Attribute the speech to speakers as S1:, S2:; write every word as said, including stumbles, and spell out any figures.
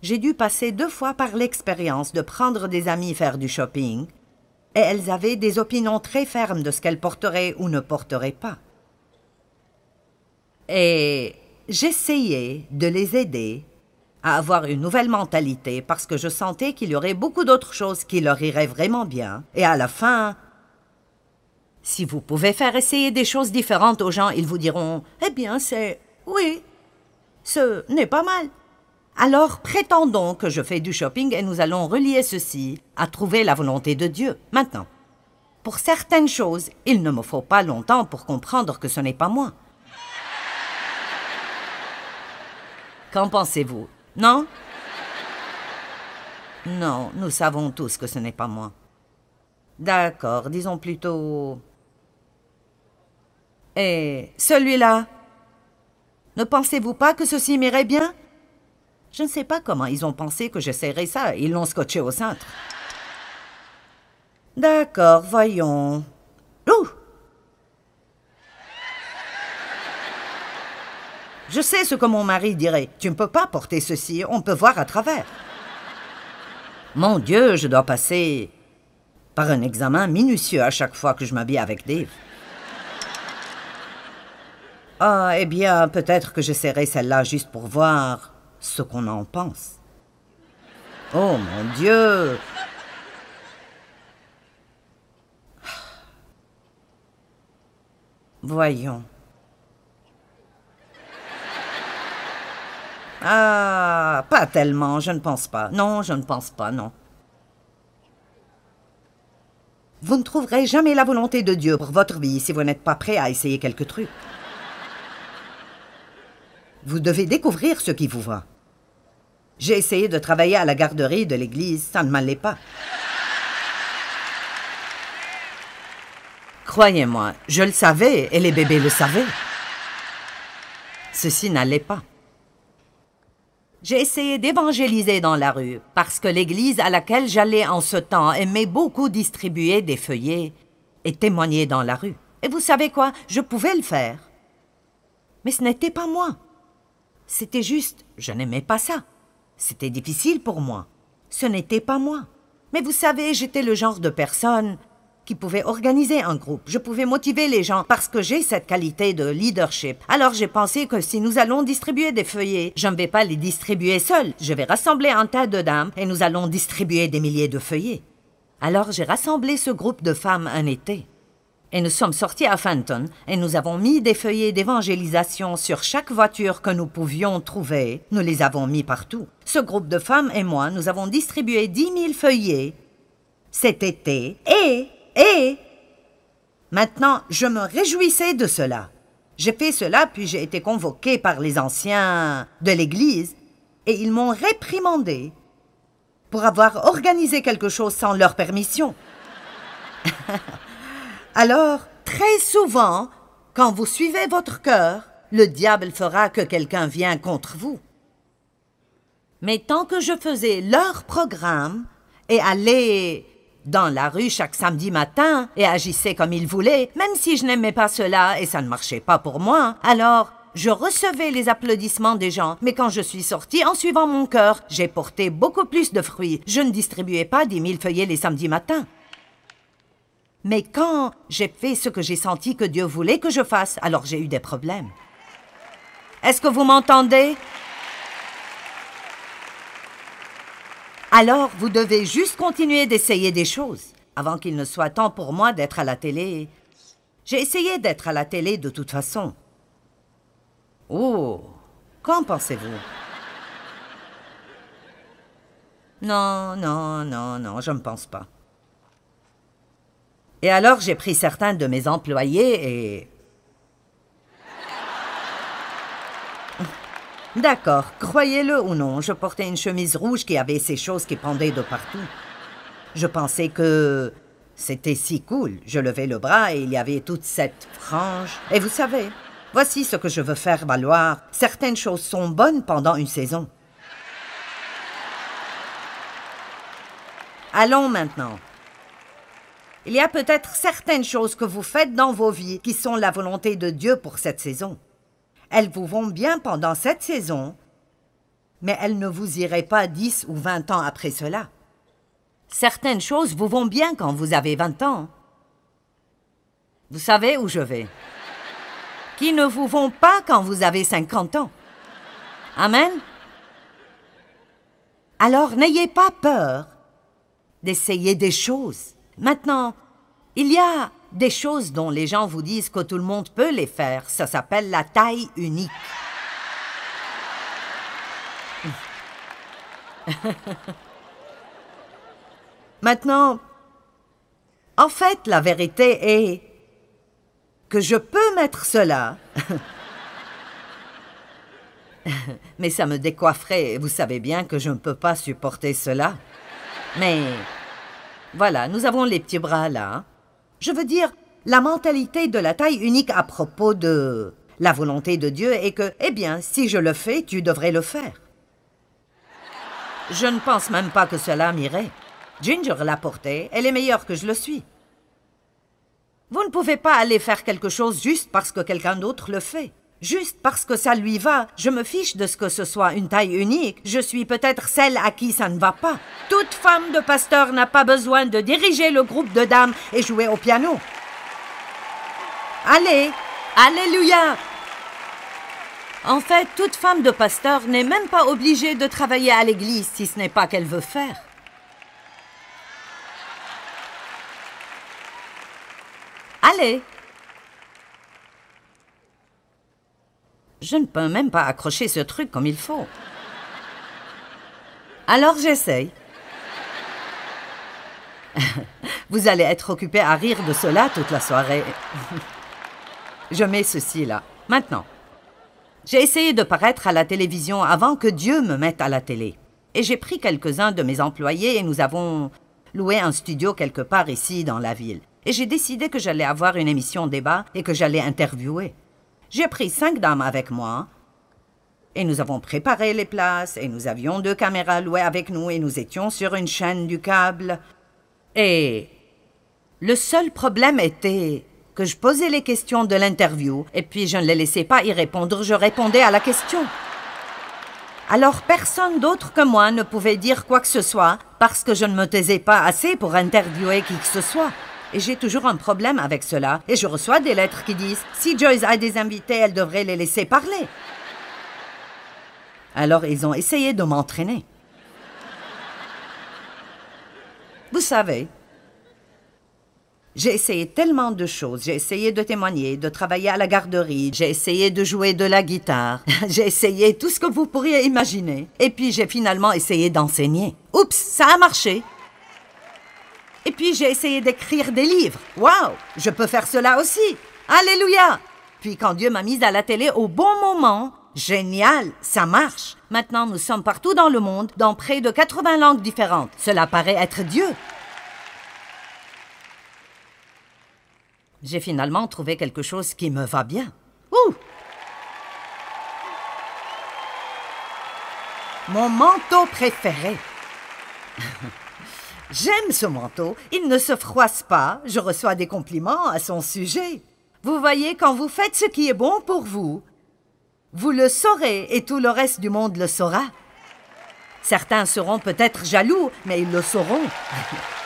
S1: j'ai dû passer deux fois par l'expérience de prendre des amis faire du shopping, et elles avaient des opinions très fermes de ce qu'elles porteraient ou ne porteraient pas. Et j'essayais de les aider à avoir une nouvelle mentalité parce que je sentais qu'il y aurait beaucoup d'autres choses qui leur iraient vraiment bien. Et à la fin, si vous pouvez faire essayer des choses différentes aux gens, ils vous diront « Eh bien, c'est... oui, ce n'est pas mal. » Alors, prétendons que je fais du shopping et nous allons relier ceci à trouver la volonté de Dieu. Maintenant, pour certaines choses, il ne me faut pas longtemps pour comprendre que ce n'est pas moi. Qu'en pensez-vous? Non? Non, nous savons tous que ce n'est pas moi. D'accord, disons plutôt... Et celui-là? Ne pensez-vous pas que ceci m'irait bien? Je ne sais pas comment ils ont pensé que j'essaierais ça. Ils l'ont scotché au cintre. D'accord, voyons. Ouh! Je sais ce que mon mari dirait. Tu ne peux pas porter ceci, on peut voir à travers. Mon Dieu, je dois passer par un examen minutieux à chaque fois que je m'habille avec Dave. Ah, eh bien, peut-être que j'essaierai celle-là juste pour voir ce qu'on en pense. Oh, mon Dieu! Voyons. Ah, pas tellement, je ne pense pas. Non, je ne pense pas, non. Vous ne trouverez jamais la volonté de Dieu pour votre vie si vous n'êtes pas prêt à essayer quelques trucs. Vous devez découvrir ce qui vous va. J'ai essayé de travailler à la garderie de l'église, ça ne m'allait pas. Croyez-moi, je le savais et les bébés le savaient. Ceci n'allait pas. J'ai essayé d'évangéliser dans la rue parce que l'église à laquelle j'allais en ce temps aimait beaucoup distribuer des feuillets et témoigner dans la rue. Et vous savez quoi? Je pouvais le faire. Mais ce n'était pas moi. C'était juste, je n'aimais pas ça. C'était difficile pour moi. Ce n'était pas moi. Mais vous savez, j'étais le genre de personne qui pouvait organiser un groupe. Je pouvais motiver les gens parce que j'ai cette qualité de leadership. Alors j'ai pensé que si nous allons distribuer des feuillets, je ne vais pas les distribuer seul. Je vais rassembler un tas de dames et nous allons distribuer des milliers de feuillets. Alors j'ai rassemblé ce groupe de femmes un été. Et nous sommes sortis à Fenton et nous avons mis des feuillets d'évangélisation sur chaque voiture que nous pouvions trouver. Nous les avons mis partout. Ce groupe de femmes et moi, nous avons distribué dix mille feuillets cet été et... Et maintenant, je me réjouissais de cela. J'ai fait cela, puis j'ai été convoqué par les anciens de l'Église, et ils m'ont réprimandé pour avoir organisé quelque chose sans leur permission. Alors, très souvent, quand vous suivez votre cœur, le diable fera que quelqu'un vienne contre vous. Mais tant que je faisais leur programme et allais dans la rue chaque samedi matin et agissais comme ils voulaient, même si je n'aimais pas cela et ça ne marchait pas pour moi, alors je recevais les applaudissements des gens. Mais quand je suis sortie en suivant mon cœur, j'ai porté beaucoup plus de fruits. Je ne distribuais pas dix mille feuillets les samedis matins. Mais quand j'ai fait ce que j'ai senti que Dieu voulait que je fasse, alors j'ai eu des problèmes. Est-ce que vous m'entendez? Alors, vous devez juste continuer d'essayer des choses, avant qu'il ne soit temps pour moi d'être à la télé. J'ai essayé d'être à la télé de toute façon. Oh, qu'en pensez-vous? Non, non, non, non, je ne pense pas. Et alors, j'ai pris certains de mes employés et... D'accord, croyez-le ou non, je portais une chemise rouge qui avait ces choses qui pendaient de partout. Je pensais que c'était si cool. Je levais le bras et il y avait toute cette frange. Et vous savez, voici ce que je veux faire valoir. Certaines choses sont bonnes pendant une saison. Allons maintenant. Il y a peut-être certaines choses que vous faites dans vos vies qui sont la volonté de Dieu pour cette saison. Elles vous vont bien pendant cette saison, mais elles ne vous iraient pas dix ou vingt ans après cela. Certaines choses vous vont bien quand vous avez vingt ans. Vous savez où je vais. Qui ne vous vont pas quand vous avez cinquante ans. Amen? Alors n'ayez pas peur d'essayer des choses. Maintenant, il y a des choses dont les gens vous disent que tout le monde peut les faire. Ça s'appelle la taille unique. Maintenant, en fait, la vérité est que je peux mettre cela, mais ça me décoifferait, et vous savez bien que je ne peux pas supporter cela. Mais voilà, nous avons les petits bras là. Je veux dire, la mentalité de la taille unique à propos de la volonté de Dieu est que, eh bien, si je le fais, tu devrais le faire. Je ne pense même pas que cela m'irait. Ginger l'a portée, elle est meilleure que je le suis. Vous ne pouvez pas aller faire quelque chose juste parce que quelqu'un d'autre le fait. Juste parce que ça lui va. Je me fiche de ce que ce soit une taille unique. Je suis peut-être celle à qui ça ne va pas. Toute femme de pasteur n'a pas besoin de diriger le groupe de dames et jouer au piano. Allez, alléluia! En fait, toute femme de pasteur n'est même pas obligée de travailler à l'église si ce n'est pas qu'elle veut faire. Allez! Je ne peux même pas accrocher ce truc comme il faut. Alors j'essaye. Vous allez être occupé à rire de cela toute la soirée. Je mets ceci là. Maintenant, j'ai essayé de paraître à la télévision avant que Dieu me mette à la télé. Et j'ai pris quelques-uns de mes employés et nous avons loué un studio quelque part ici dans la ville. Et j'ai décidé que j'allais avoir une émission débat et que j'allais interviewer. J'ai pris cinq dames avec moi et nous avons préparé les places et nous avions deux caméras louées avec nous et nous étions sur une chaîne du câble. Et le seul problème était que je posais les questions de l'interview et puis je ne les laissais pas y répondre, je répondais à la question. Alors personne d'autre que moi ne pouvait dire quoi que ce soit parce que je ne me taisais pas assez pour interviewer qui que ce soit. Et j'ai toujours un problème avec cela. Et je reçois des lettres qui disent « Si Joyce a des invités, elle devrait les laisser parler. » Alors ils ont essayé de m'entraîner. Vous savez, j'ai essayé tellement de choses. J'ai essayé de témoigner, de travailler à la garderie. J'ai essayé de jouer de la guitare. J'ai essayé tout ce que vous pourriez imaginer. Et puis j'ai finalement essayé d'enseigner. Oups, ça a marché. Et puis j'ai essayé d'écrire des livres. Waouh, je peux faire cela aussi. Alléluia. Puis quand Dieu m'a mise à la télé au bon moment, génial, ça marche. Maintenant, nous sommes partout dans le monde, dans près de quatre-vingts langues différentes. Cela paraît être Dieu. J'ai finalement trouvé quelque chose qui me va bien. Ouh! Mon manteau préféré. J'aime ce manteau. Il ne se froisse pas. Je reçois des compliments à son sujet. Vous voyez, quand vous faites ce qui est bon pour vous, vous le saurez et tout le reste du monde le saura. Certains seront peut-être jaloux, mais ils le sauront.